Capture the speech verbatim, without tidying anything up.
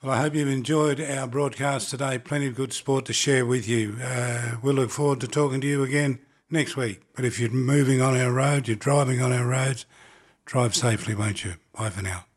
Well, I hope you've enjoyed our broadcast today. Plenty of good sport to share with you. Uh, we'll look forward to talking to you again next week. But if you're moving on our road, you're driving on our roads, drive safely, won't you? Bye for now.